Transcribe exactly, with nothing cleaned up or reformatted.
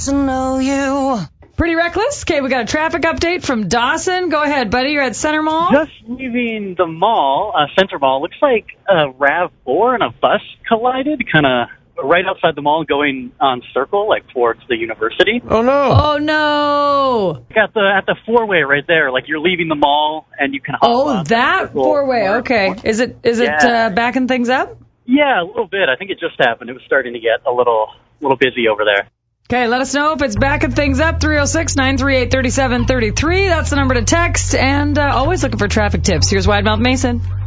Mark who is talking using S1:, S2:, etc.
S1: To know you.
S2: Pretty Reckless. Okay, we got a traffic update from Dawson. Go ahead, buddy. You're at Center Mall.
S3: Just leaving the mall, uh, Center Mall, looks like a RAV four and a bus collided, kind of right outside the mall going on Circle, like towards the university.
S4: Oh, no.
S2: Oh, no.
S3: At the at the four-way right there, like you're leaving the mall and you can hop
S2: Oh,
S3: on
S2: that
S3: Circle.
S2: four-way. Okay. Is it is it
S3: Yeah.
S2: uh, backing things up?
S3: Yeah, a little bit. I think it just happened. It was starting to get a little little busy over there.
S2: Okay, let us know if it's backing things up. three oh six, nine three eight, three seven three three. That's the number to text. And uh, always looking for traffic tips. Here's Wide Mouth Mason.